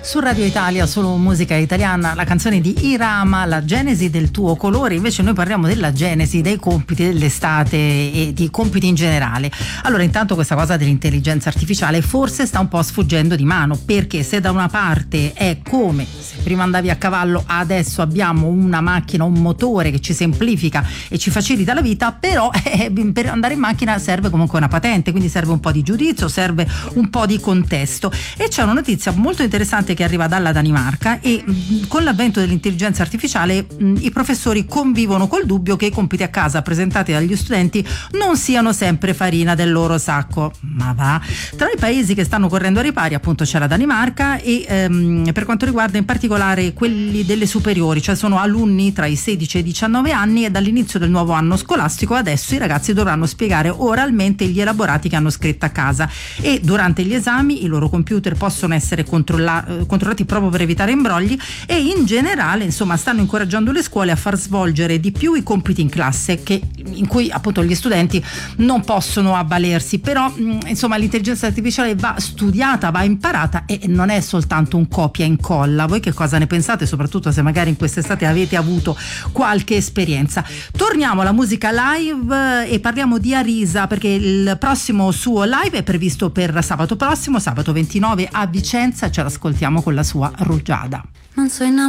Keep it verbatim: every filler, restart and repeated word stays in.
Su Radio Italia, solo musica italiana, la canzone di Irama, La genesi del tuo colore. Invece noi parliamo della genesi dei compiti dell'estate e di compiti in generale. Allora, intanto questa cosa dell'intelligenza artificiale forse sta un po' sfuggendo di mano, perché se da una parte è come se prima andavi a cavallo, adesso abbiamo una macchina, un motore che ci semplifica e ci facilita la vita, però eh, per andare in macchina serve comunque una patente, quindi serve un po' di giudizio, serve un po' di contesto. E c'è una notizia molto interessante che arriva dalla Danimarca e mh, con l'avvento dell'intelligenza artificiale mh, i professori convivono col dubbio che i compiti a casa presentati dagli studenti non siano sempre farina del loro sacco. Ma va! Tra i paesi che stanno correndo ai ripari appunto c'è la Danimarca e ehm, per quanto riguarda in particolare quelli delle superiori, cioè sono alunni tra i sedici e i diciannove anni, e dall'inizio del nuovo anno scolastico adesso i ragazzi dovranno spiegare oralmente gli elaborati che hanno scritto a casa, e durante gli esami i loro computer possono essere controlla- controllati proprio per evitare imbrogli, e in generale insomma stanno incoraggiando le scuole a far svolgere di più i compiti in classe, che, in cui appunto gli studenti non possono avvalersi. Però mh, insomma l'intelligenza artificiale va studiata, va imparata e non è soltanto un copia e incolla. Voi che cosa ne pensate, soprattutto se magari in quest'estate avete avuto qualche esperienza? Torniamo alla musica live e parliamo di Arisa, perché il prossimo suo live è previsto per sabato prossimo, sabato ventinove a Vicenza. Ce l'ascoltiamo con la sua Rugiada. Non so